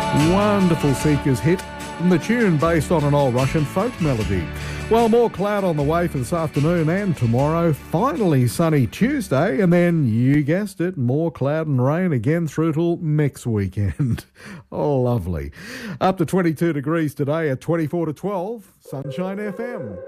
Wonderful Seekers hit, and the tune based on an old Russian folk melody. Well, more cloud on the way for this afternoon and tomorrow. Finally sunny Tuesday, and then, you guessed it, more cloud and rain again through till next weekend. Oh, lovely. Up to 22 degrees today at 24 to 12, Sunshine FM.